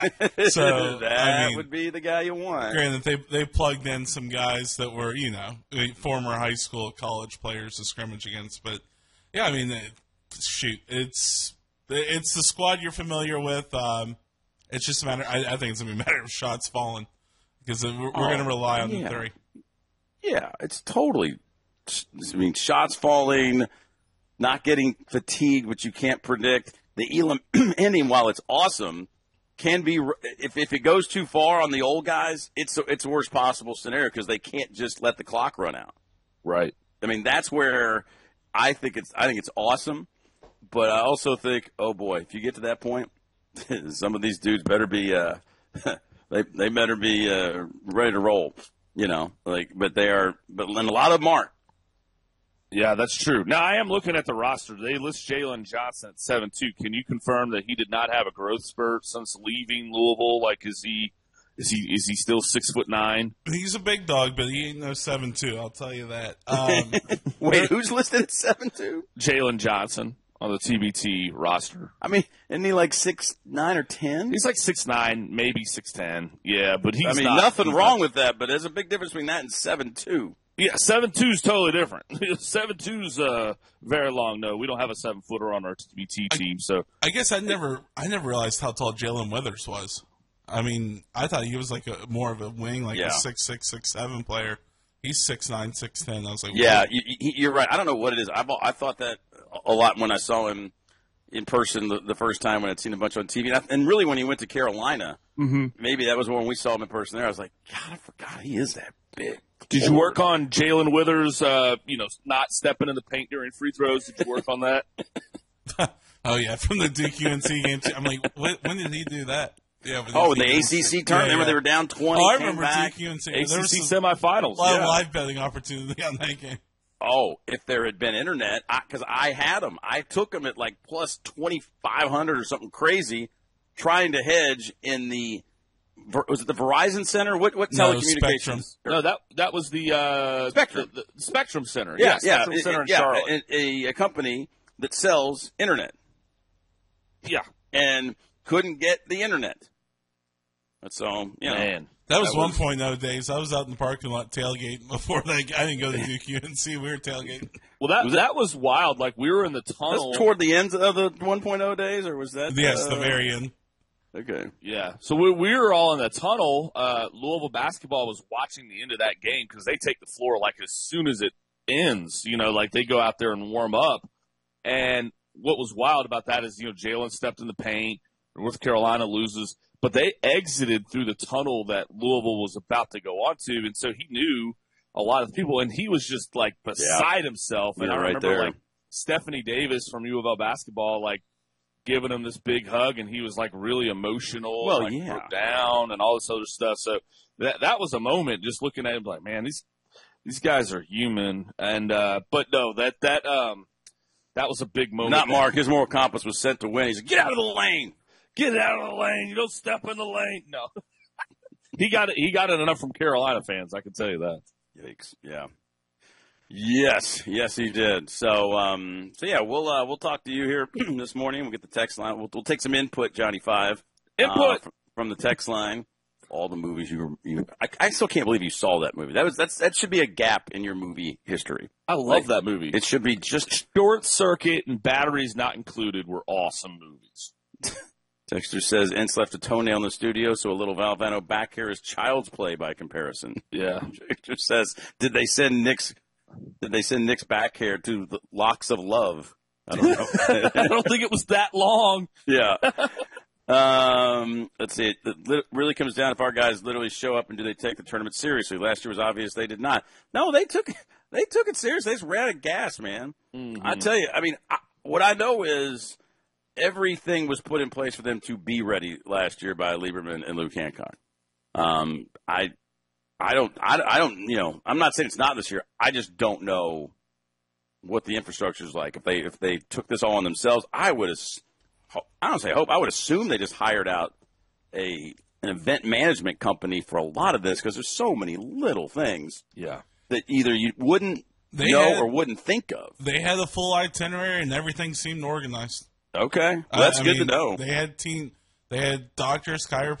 So that would be the guy you want. Granted, they plugged in some guys that were, former high school, college players to scrimmage against. But yeah, I mean, shoot, it's the squad you're familiar with. It's just a matter. I think it's gonna be a matter of shots falling because we're going to rely on the three. Yeah, it's totally. I mean, shots falling, not getting fatigued, which you can't predict. The Elam ending, while it's awesome, can be if it goes too far on the old guys, it's the worst possible scenario because they can't just let the clock run out. Right. I mean, that's where I think it's awesome, but I also think, oh boy, if you get to that point, some of these dudes better be they better be ready to roll. But a lot of them aren't. Yeah, that's true. Now, I am looking at the roster. They list Jalen Johnson at 7'2". Can you confirm that he did not have a growth spurt since leaving Louisville? Like, is he still 6'9"? He's a big dog, but he ain't no 7'2". I'll tell you that. Wait, who's listed at 7'2"? Jalen Johnson on the TBT roster. I mean, isn't he like 6'9" or 10"? He's like 6'9", maybe 6'10". Yeah, but he's nothing wrong with that, but there's a big difference between that and 7'2". Yeah, 7'2" is totally different. 7'2" is very long. No, we don't have a 7-footer on our TBT team. So I guess I never realized how tall Jalen Withers was. I mean, I thought he was like more of a wing, like a 6'6", 6'7" player. He's 6'9", 6'10". I was like, yeah, you're right. I don't know what it is. I thought that a lot when I saw him in person the first time when I'd seen a bunch on TV, and really when he went to Carolina, maybe that was when we saw him in person there. I was like, God, I forgot he is that big. Did you work on Jalen Withers, not stepping in the paint during free throws? Did you work on that? Oh, yeah, from the Duke UNC game. I'm like, when did he do that? Yeah. In the ACC tournament, remember they were down 20. Oh, I remember Duke UNC. ACC semifinals. A lot of live betting opportunity on that game. Oh, if there had been internet, because I had them. I took them at like plus 2,500 or something crazy, trying to hedge in the. Was it the Verizon Center? What telecommunications? No, that was the Spectrum. The Spectrum Center. Yeah, Spectrum Center in Charlotte. A company that sells internet. Yeah, and couldn't get the internet. So man, that was one point nowadays. I was out in the parking lot tailgating before I didn't go to Duke UNC. We were tailgating. Well, that was wild. Like we were in the tunnel. Was toward the end of the 1.0 days, or was that? Yes, the very end. Okay. Yeah. So we were all in the tunnel. Louisville basketball was watching the end of that game because they take the floor like as soon as it ends. Like they go out there and warm up. And what was wild about that is, Jalen stepped in the paint. North Carolina loses, but they exited through the tunnel that Louisville was about to go onto, and so he knew a lot of people, and he was just like beside himself. And I remember like Stephanie Davis from U of L basketball, like giving him this big hug, and he was like really emotional, broke down, and all this other stuff. So that was a moment just looking at him like, man, these guys are human. And but no, that was a big moment. Not Mark. His moral compass was sent to win. He's like, get out of the lane. Get out of the lane. You don't step in the lane. No. He got it enough from Carolina fans, I can tell you that. Yikes. Yeah. Yes, he did. So yeah, we'll talk to you here this morning. We'll get the text line. We'll take some input, Johnny 5. Input from the text line. All the movies I still can't believe you saw that movie. That should be a gap in your movie history. I love that movie. It should be just Short Circuit and Batteries Not Included were awesome movies. Texter says Entz left a toenail in the studio, so a little Valvano back hair is child's play by comparison. Yeah. Texter says, did they send Nick's back hair to the Locks of Love? I don't know. I don't think it was that long. Yeah. Let's see. It really comes down if our guys literally show up and do they take the tournament seriously. Last year was obvious they did not. No, they took it seriously. They just ran out of gas, man. Mm-hmm. I tell you, I mean, what I know is everything was put in place for them to be ready last year by Lieberman and Luke Hancock. I don't, I'm not saying it's not this year. I just don't know what the infrastructure is like. If they took this all on themselves, I would assume they just hired out an event management company for a lot of this because there's so many little things that either you wouldn't or wouldn't think of. They had a full itinerary and everything seemed organized. Okay, well, that's good to know. They had team They had doctors, chiropractors,